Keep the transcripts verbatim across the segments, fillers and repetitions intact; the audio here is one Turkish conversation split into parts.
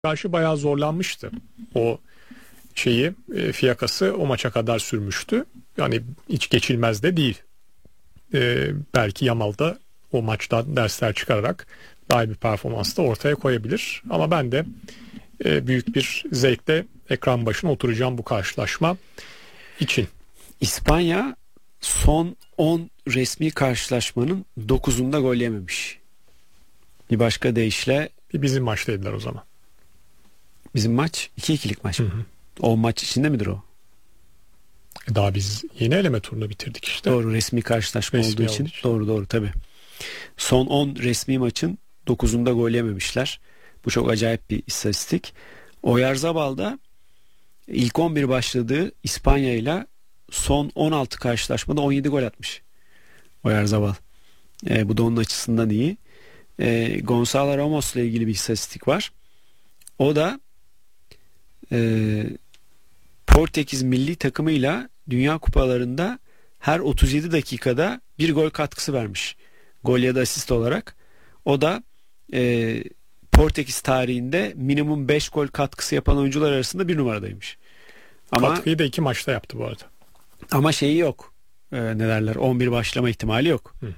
karşı bayağı zorlanmıştı. O şeyi e, fiyakası o maça kadar sürmüştü. Yani hiç geçilmez de değil. E, belki Yamal da o maçtan dersler çıkararak daha iyi bir performans da ortaya koyabilir. Ama ben de e, büyük bir zevkle ekran başına oturacağım bu karşılaşma için. İspanya son on resmi karşılaşmanın dokuzunda gol yememiş. Bir başka deyişle Bir bizim maçtaydılar o zaman. bizim maç iki ikilik maç mı? Hı hı. O maç içinde midir o? E, Daha biz yeni eleme turunu bitirdik işte. Doğru, resmi karşılaşma Resmi olduğu için. olduğu için. Doğru doğru tabii. Son on resmi maçın dokuzunda gol yememişler. Bu çok acayip bir istatistik. Oyarzabal'da ilk on bir başladığı İspanya ile son on altı karşılaşmada on yedi gol atmış. Oyarzabal. E, bu da onun açısından iyi. E, Gonzalo Ramos ile ilgili bir istatistik var. O da e, Portekiz milli takımıyla Dünya Kupalarında her otuz yedi dakikada bir gol katkısı vermiş. Gol ya da asist olarak. O da e, Portekiz tarihinde minimum beş gol katkısı yapan oyuncular arasında bir numaradaymış. Ama Katkıyı da iki maçta yaptı bu arada. ama şeyi yok. E, ne derler? on bir başlama ihtimali yok. Hı hı.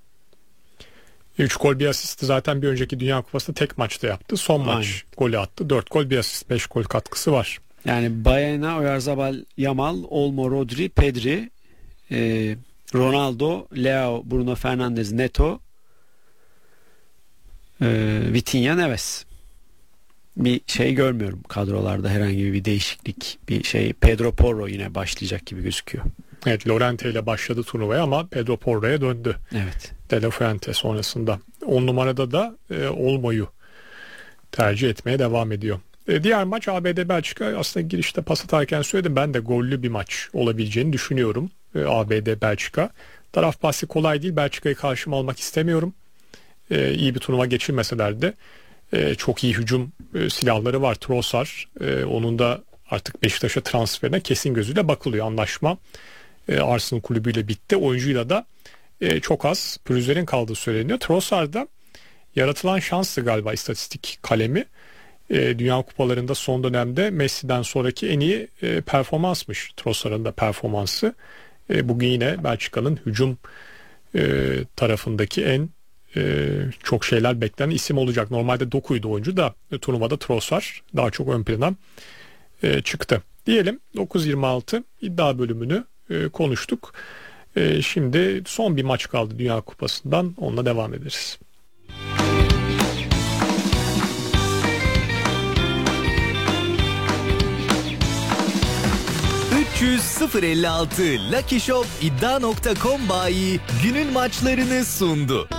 üç gol bir asisti zaten bir önceki Dünya Kupası'nda tek maçta yaptı. Son maç Aynen. golü attı. dört gol bir asist, beş gol katkısı var. Yani Baena, Oyarzabal, Yamal, Olmo, Rodri, Pedri, e, Ronaldo, Leo, Bruno Fernandes, Neto, e, Vitinha, Neves. Bir şey görmüyorum kadrolarda, herhangi bir değişiklik, bir şey. Pedro Porro yine başlayacak gibi gözüküyor. Evet, Lorente ile başladı turnuvaya ama Pedro Porro'ya döndü. Evet. De La Fuente sonrasında. on numarada da e, Olmo'yu tercih etmeye devam ediyor. E, diğer maç A B D Belçika. Aslında girişte pas atarken söyledim, ben de gollü bir maç olabileceğini düşünüyorum. E, A B D Belçika. Taraf bahsi kolay değil. Belçika'yı karşıma almak istemiyorum. E, iyi bir turnuva geçirmeseler de e, çok iyi hücum e, silahları var. Trossard. E, onun da artık Beşiktaş'a transferine kesin gözüyle bakılıyor. Anlaşma e, Arsenal kulübüyle bitti. Oyuncuyla da e, çok az pürüzlerin kaldığı söyleniyor. Trossard'da yaratılan şansı galiba istatistik kalemi. E, Dünya Kupalarında son dönemde Messi'den sonraki en iyi e, performansmış Trossard'ın da performansı. E, bugün yine Belçika'nın hücum e, tarafındaki en e, çok şeyler beklenen isim olacak. Normalde dokuydu oyuncu da e, turnuvada Trossard daha çok ön plana e, çıktı. Diyelim dokuz yirmi altı iddia bölümünü e, konuştuk. E, şimdi son bir maç kaldı Dünya Kupası'ndan, onunla devam ederiz. üç yüz sıfır elli altı Lucky Shop iddia nokta com bayi günün maçlarını sundu.